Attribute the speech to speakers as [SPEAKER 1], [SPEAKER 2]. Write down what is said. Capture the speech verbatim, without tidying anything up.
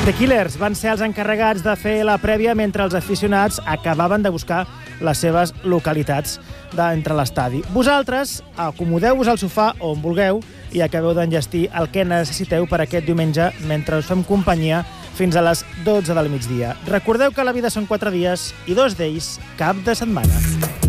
[SPEAKER 1] The Killers van ser els encarregats de fer la prèvia mentre els aficionats acabaven de buscar les seves localitats d'entre l'estadi. Vosaltres acomodeu-vos al sofà on vulgueu i acabeu d'enllestir el que necessiteu per aquest diumenge mentre us fem companyia fins a les dotze del migdia. Recordeu que la vida són quatre dies i dos d'ells cap de setmana.